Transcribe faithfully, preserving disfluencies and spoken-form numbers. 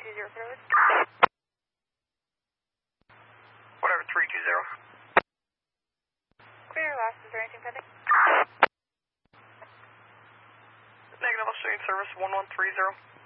two zero service. Whatever, three two zero. Clear, last, is there anything pending? Negative, I'll show you in service one one three zero.